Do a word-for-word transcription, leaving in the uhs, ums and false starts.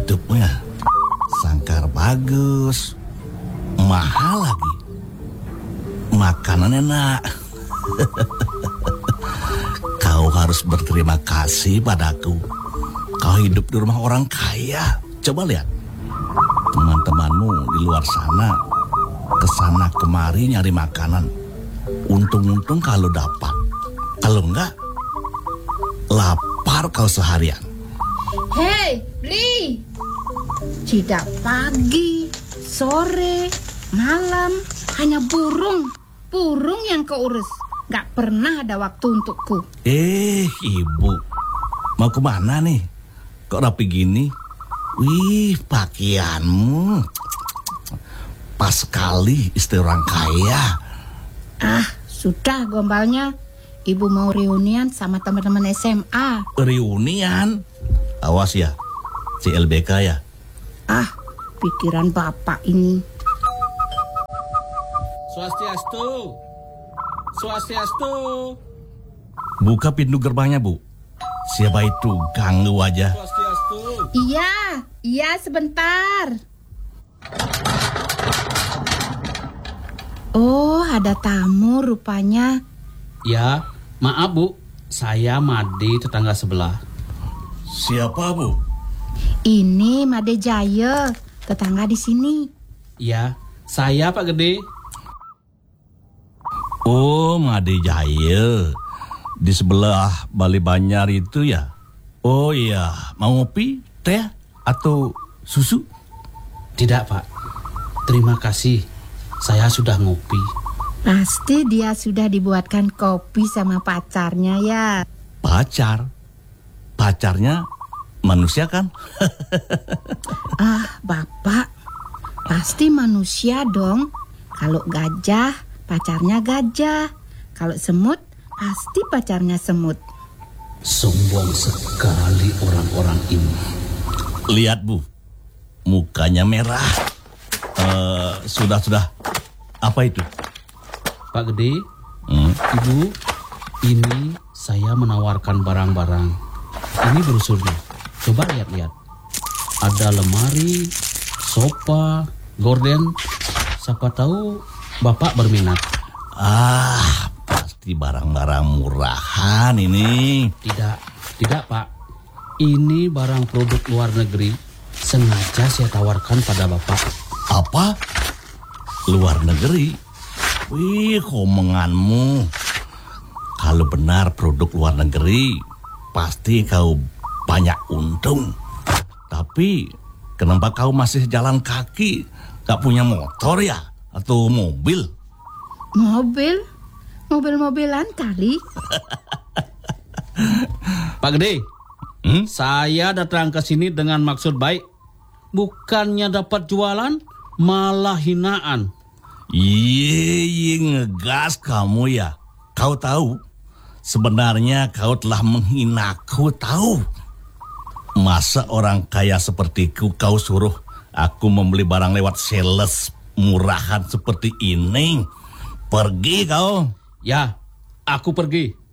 hidupnya. Sangkar bagus, mahal lagi. Makanan enak. Kau harus berterima kasih padaku. Kau hidup di rumah orang kaya. Coba lihat, teman-temanmu di luar sana kesana kemari nyari makanan. Untung-untung kalau dapat. Kalau enggak, lapar kau seharian. Hei, Bli. Tidak pagi, sore, malam, hanya burung. Burung yang keurus. Gak pernah ada waktu untukku. Eh, ibu. Mau kemana nih? Kok rapi gini? Wih, pakaianmu pas sekali istri orang kaya. Ah, sudah gombalnya. Ibu mau reunian sama teman-teman S M A. Reunian? Awas ya, C L B K ya. Ah, pikiran bapak ini. Swastiastu. Swastiastu. Buka pintu gerbangnya, Bu. Siapa itu? Ganggu aja. Swastiastu. Iya, iya sebentar. Oh, ada tamu rupanya. Ya, maaf Bu. Saya Made, tetangga sebelah. Siapa, Bu? Ini Made Jaya, tetangga di sini. Ya, saya Pak Gede. Oh, Made Jaya. Di sebelah Bali Banyar itu ya? Oh iya, mau ngopi, teh, atau susu? Tidak Pak, terima kasih. Saya sudah ngopi. Pasti dia sudah dibuatkan kopi sama pacarnya ya. Pacar? Pacarnya manusia kan? Ah, Bapak, pasti manusia dong. Kalau gajah, pacarnya gajah. Kalau semut, pasti pacarnya semut. Sombong sekali orang-orang ini. Lihat, Bu, mukanya merah. Uh, sudah, sudah. Apa itu? Pak Gede, Hmm? Ibu, ini saya menawarkan barang-barang. Ini brosurnya. Coba lihat-lihat. Ada lemari, sofa, gorden. Siapa tahu Bapak berminat. Ah, pasti barang-barang murahan ini. Tidak, tidak Pak. Ini barang produk luar negeri. Sengaja saya tawarkan pada Bapak. Apa? Luar negeri? Wih, komenganmu. Kalau benar produk luar negeri, pasti kau banyak untung. Tapi kenapa kau masih jalan kaki? Gak punya motor ya? Atau mobil? Mobil? Mobil-mobilan kali. Pak Gede, Hmm? saya datang ke sini dengan maksud baik. Bukannya dapat jualan, malah hinaan. Iya, ngegas kamu ya. Kau tahu, sebenarnya kau telah menghinaku, tahu? Masa orang kaya sepertiku kau suruh aku membeli barang lewat sales murahan seperti ini? Pergi kau. Ya, aku pergi.